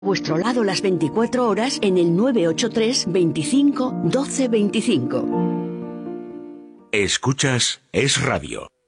Vuestro lado las 24 horas en el 983 25 12 25. Escuchas Es Radio.